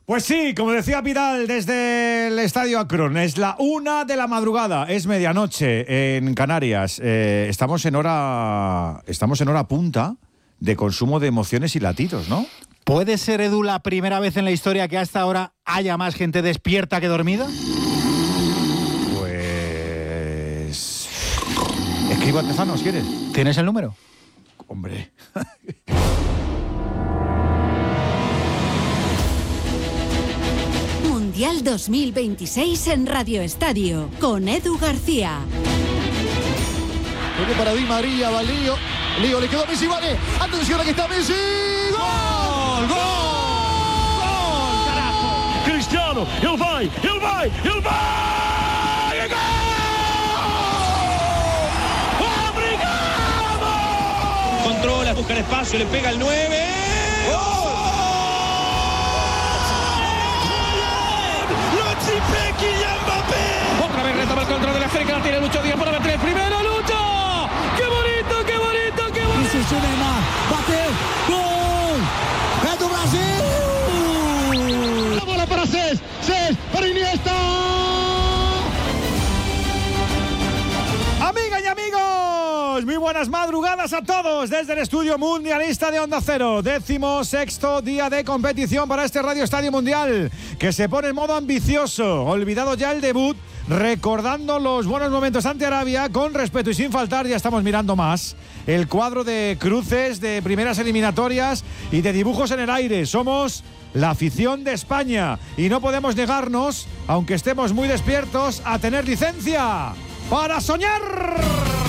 Pues sí, como decía Vidal desde el Estadio Akron, es la 1 de la madrugada, es medianoche en Canarias. Estamos en hora punta de consumo de emociones y latidos, ¿no? ¿Puede ser, Edu, la primera vez en la historia que hasta ahora haya más gente despierta que dormida? Pues... Escribo a Tezanos, ¿quieres? ¿Tienes el número? Hombre... Mundial 2026 en Radio Estadio, con Edu García. Viene para Di María, va Lío. Lío, le quedó a Messi, vale. Atención, aquí está Messi. ¡Gol! ¡Gol! ¡Gol! ¡Carajo! Cristiano, ele vai! ¡Gol! ¡Obrigado! Controla, busca el espacio, le pega el 9. ¡Gol! Otra vez retoma el control de la África, la tiene Lucho Díaz para meter el primero. ¡Lucho! ¡Qué bonito, qué bonito, qué bonito! Isso, Neymar, bateu, gol! É do Brasil! La bola para Cés para Iniesta. Amigas y amigos, muy buenas madrugadas a todos desde el estudio mundialista de Onda Cero. 16º día de competición para este Radio Estadio Mundial, que se pone en modo ambicioso. Olvidado ya el debut, recordando los buenos momentos ante Arabia, con respeto y sin faltar. Ya estamos mirando más el cuadro de cruces, de primeras eliminatorias y de dibujos en el aire. Somos la afición de España y no podemos negarnos, aunque estemos muy despiertos, a tener licencia para soñar.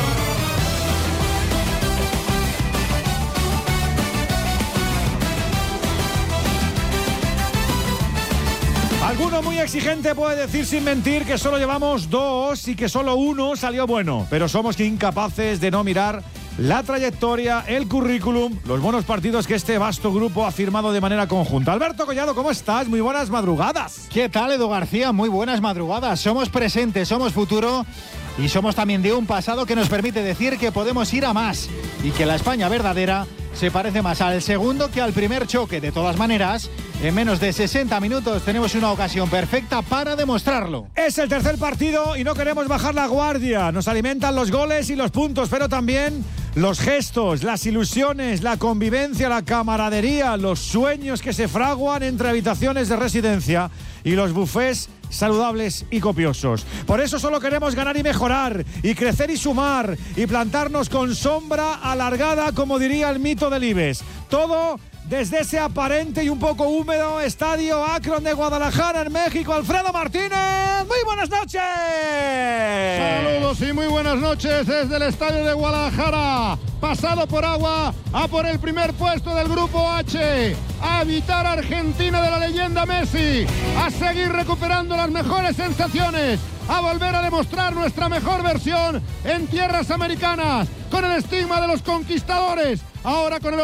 Alguno muy exigente puede decir sin mentir que solo llevamos 2 y que solo uno salió bueno, pero somos incapaces de no mirar la trayectoria, el currículum, los buenos partidos que este vasto grupo ha firmado de manera conjunta. Alberto Collado, ¿cómo estás? Muy buenas madrugadas. ¿Qué tal, Edu García? Muy buenas madrugadas. Somos presente, somos futuro y somos también de un pasado que nos permite decir que podemos ir a más y que la España verdadera se parece más al segundo que al primer choque. De todas maneras, en menos de 60 minutos tenemos una ocasión perfecta para demostrarlo. Es el tercer partido y no queremos bajar la guardia. Nos alimentan los goles y los puntos, pero también los gestos, las ilusiones, la convivencia, la camaradería, los sueños que se fraguan entre habitaciones de residencia y los bufés saludables y copiosos. Por eso solo queremos ganar y mejorar, y crecer y sumar, y plantarnos con sombra alargada, como diría el mito del Ives. Todo desde ese aparente y un poco húmedo Estadio Akron de Guadalajara, en México. Alfredo Martínez, muy buenas noches. Saludos y muy buenas noches desde el Estadio de Guadalajara. Pasado por agua, a por el primer puesto del Grupo H, a evitar a Argentina de la leyenda Messi, a seguir recuperando las mejores sensaciones, a volver a demostrar nuestra mejor versión en tierras americanas, con el estigma de los conquistadores, ahora con el